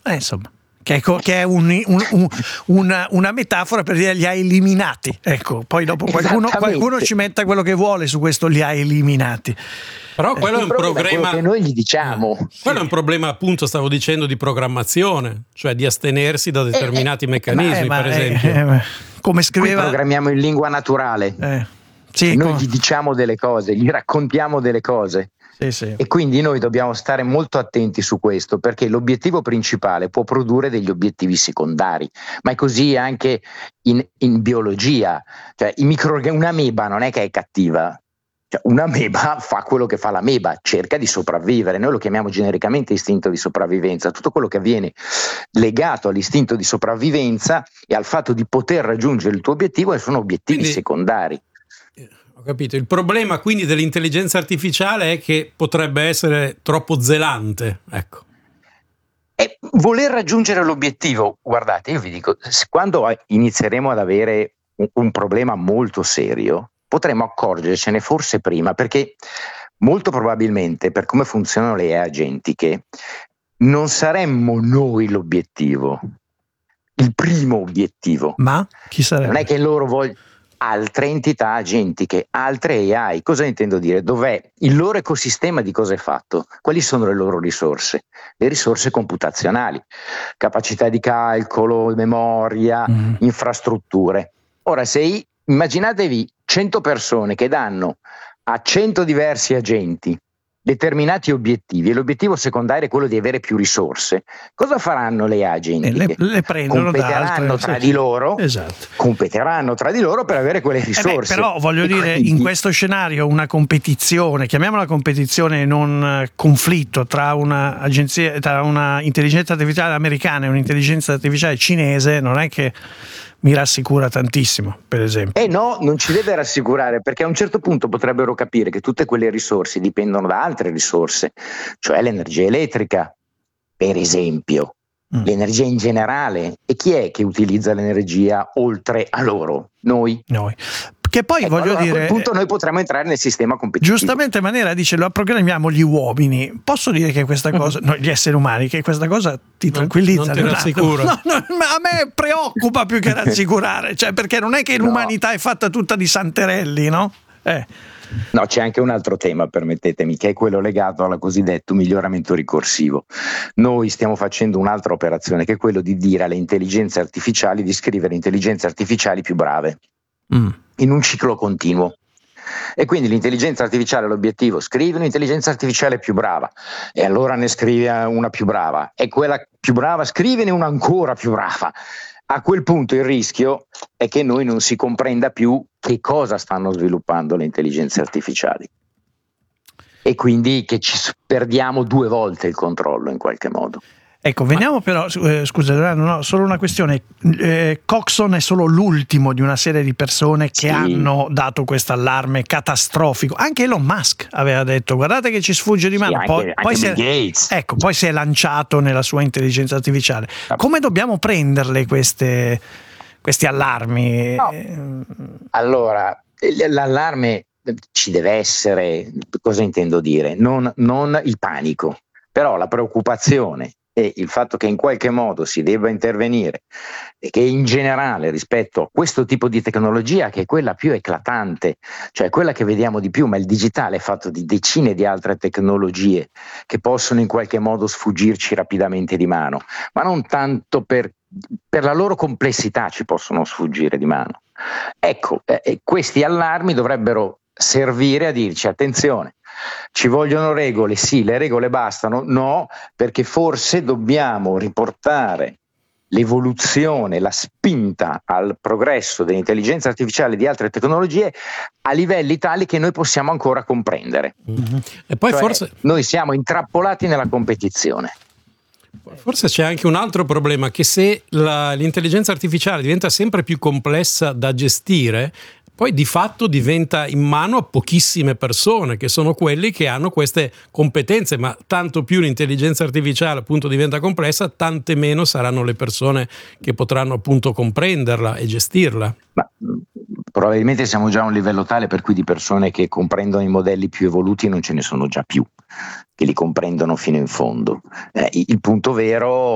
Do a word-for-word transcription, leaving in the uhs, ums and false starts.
Eh, insomma. Che è, co- che è un, un, un, una, una metafora per dire li ha eliminati. Ecco, poi dopo qualcuno, qualcuno ci metta quello che vuole su questo li ha eliminati. Però quello eh, è un problema che noi gli diciamo. Eh, quello è un problema, appunto, stavo dicendo, di programmazione, cioè di astenersi da determinati eh, meccanismi, eh, ma, per eh, esempio. Eh, come scriveva. Noi programmiamo in lingua naturale. Eh, sì, noi com- gli diciamo delle cose, gli raccontiamo delle cose. Sì, sì. E quindi noi dobbiamo stare molto attenti su questo, perché l'obiettivo principale può produrre degli obiettivi secondari, ma è così anche in, in biologia. Cioè, i micro, un'ameba non è che è cattiva, cioè, un'ameba fa quello che fa l'ameba, cerca di sopravvivere. Noi lo chiamiamo genericamente istinto di sopravvivenza. Tutto quello che avviene legato all'istinto di sopravvivenza e al fatto di poter raggiungere il tuo obiettivo sono obiettivi quindi, secondari. Ho capito. Il problema quindi dell'intelligenza artificiale è che potrebbe essere troppo zelante, ecco. E voler raggiungere l'obiettivo, guardate, io vi dico, quando inizieremo ad avere un, un problema molto serio, potremo accorgercene forse prima, perché molto probabilmente, per come funzionano le A I agentiche, non saremmo noi l'obiettivo, il primo obiettivo. Ma chi sarebbe? Non è che loro vogliono altre entità agentiche, altre A I. Cosa intendo dire? Dov'è il loro ecosistema, di cosa è fatto? Quali sono le loro risorse? Le risorse computazionali, capacità di calcolo, memoria, mm. infrastrutture. Ora, se immaginatevi cento persone che danno a cento diversi agenti determinati obiettivi e l'obiettivo secondario è quello di avere più risorse, cosa faranno le agenti? Le, le prendono competeranno da altre, tra sì, di loro, esatto. competeranno tra di loro per avere quelle risorse. Eh beh, però voglio e dire, quindi, in questo scenario una competizione, chiamiamola competizione, non conflitto tra una agenzia, tra una intelligenza artificiale americana e un'intelligenza artificiale cinese, non è che mi rassicura tantissimo, per esempio. Eh no, non ci deve rassicurare, perché a un certo punto potrebbero capire che tutte quelle risorse dipendono da altre risorse, cioè l'energia elettrica, per esempio, mm. l'energia in generale. E chi è che utilizza l'energia oltre a loro? Noi. Noi. Che poi ecco, voglio allora, dire, a quel punto noi potremmo entrare nel sistema competitivo. Giustamente Manera dice lo programmiamo gli uomini. Posso dire che questa cosa, no, gli esseri umani, che questa cosa ti tranquillizza? Non, non ti rassicura. No, no, a me preoccupa più che rassicurare, cioè perché non è che no. l'umanità è fatta tutta di santerelli, no? Eh. No, c'è anche un altro tema, permettetemi, che è quello legato al cosiddetto miglioramento ricorsivo. Noi stiamo facendo un'altra operazione, che è quello di dire alle intelligenze artificiali di scrivere intelligenze artificiali più brave. Mm. in un ciclo continuo. E quindi l'intelligenza artificiale, l'obiettivo, scrivi un'intelligenza artificiale più brava e allora ne scrivi una più brava e quella più brava scrivine una ancora più brava. A quel punto il rischio è che noi non si comprenda più che cosa stanno sviluppando le intelligenze artificiali e quindi che ci perdiamo due volte il controllo in qualche modo. Ecco, veniamo però, eh, scusa, no, solo una questione. Eh, Coxon è solo l'ultimo di una serie di persone che sì. hanno dato questo allarme catastrofico. Anche Elon Musk aveva detto: guardate che ci sfugge di mano. Sì, anche, poi, anche poi, si è, ecco, poi si è lanciato nella sua intelligenza artificiale. Come dobbiamo prenderle queste, questi allarmi? No. Allora, l'allarme ci deve essere, cosa intendo dire? Non, non il panico, però la preoccupazione e il fatto che in qualche modo si debba intervenire e che in generale rispetto a questo tipo di tecnologia, che è quella più eclatante, cioè quella che vediamo di più, ma il digitale è fatto di decine di altre tecnologie che possono in qualche modo sfuggirci rapidamente di mano, ma non tanto per, per la loro complessità ci possono sfuggire di mano. Ecco, eh, questi allarmi dovrebbero servire a dirci: attenzione, ci vogliono regole, sì, le regole bastano? No, perché forse dobbiamo riportare l'evoluzione, la spinta al progresso dell'intelligenza artificiale e di altre tecnologie a livelli tali che noi possiamo ancora comprendere. Mm-hmm. E poi cioè, forse noi siamo intrappolati nella competizione. Forse c'è anche un altro problema, che se la, l'intelligenza artificiale diventa sempre più complessa da gestire, poi di fatto diventa in mano a pochissime persone, che sono quelli che hanno queste competenze, ma tanto più l'intelligenza artificiale appunto diventa complessa, tante meno saranno le persone che potranno appunto comprenderla e gestirla. Ma probabilmente siamo già a un livello tale per cui di persone che comprendono i modelli più evoluti non ce ne sono già più, che li comprendono fino in fondo. Eh, il punto vero